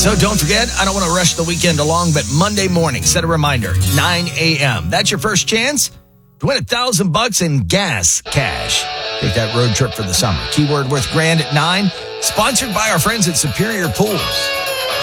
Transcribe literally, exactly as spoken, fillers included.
So don't forget, I don't want to rush the weekend along, but Monday morning, set a reminder, nine a.m. That's your first chance to win a thousand bucks in gas cash. Take that road trip for the summer. Keyword worth grand at nine. Sponsored by our friends at Superior Pools.